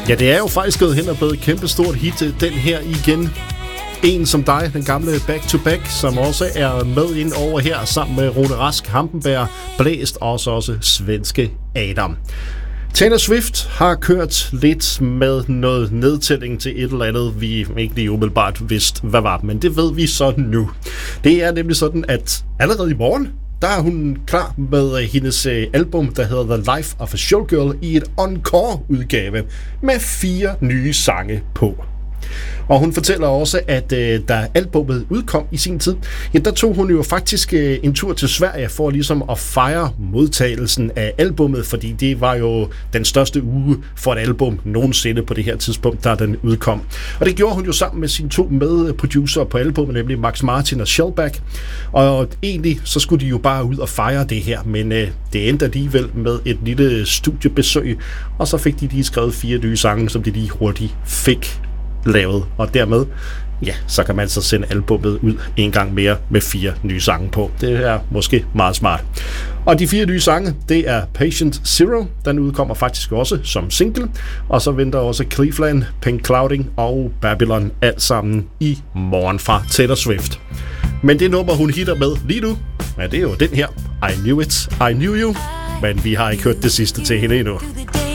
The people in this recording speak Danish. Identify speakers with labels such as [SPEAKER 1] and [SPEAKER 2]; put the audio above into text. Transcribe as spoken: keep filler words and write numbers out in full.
[SPEAKER 1] Ja, det er jo faktisk gået hen og blevet et kæmpestort hit, den her igen. En som dig, den gamle Back to Back, som også er med ind over her, sammen med Rune Rask, Hampenberg, Blæst og så også svenske Adam. Taylor Swift har kørt lidt med noget nedtælling til et eller andet, vi ikke lige umiddelbart vidste, hvad var, men det ved vi så nu. Det er nemlig sådan, at allerede i morgen, der er hun klar med hendes album, der hedder The Life of a Showgirl, i et encore-udgave med fire nye sange på. Og hun fortæller også, at øh, da albumet udkom i sin tid, ja, der tog hun jo faktisk øh, en tur til Sverige for ligesom at fejre modtagelsen af albumet, fordi det var jo den største uge for et album nogensinde på det her tidspunkt, da den udkom. Og det gjorde hun jo sammen med sine to medproducer på albumet, nemlig Max Martin og Shellback. Og egentlig så skulle de jo bare ud og fejre det her, men øh, det endte alligevel med et lille studiebesøg, og så fik de lige skrevet fire nye sange, som de lige hurtigt fik lavet, og dermed, ja, så kan man så sende albumet ud en gang mere med fire nye sange på. Det er måske meget smart. Og de fire nye sange, det er Patient Zero, den udkommer faktisk også som single, og så venter også Cleveland, Pink Clouding og Babylon alt sammen i morgen fra Taylor Swift. Men det nummer, hun hitter med lige nu, ja, det er jo den her, I Knew It, I Knew You, men vi har ikke hørt det sidste til hende endnu.